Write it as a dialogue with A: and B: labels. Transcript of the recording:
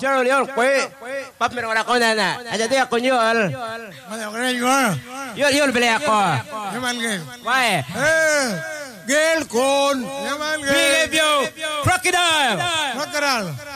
A: Jol yol kue. Pap meron ako na. Aja dia ako yol.
B: Mana kena jual?
A: Yol beli ako.
B: Yaman gel.
A: Why?
B: Gel kon. Yaman gel.
A: We give you crocodile.
B: Crocodile.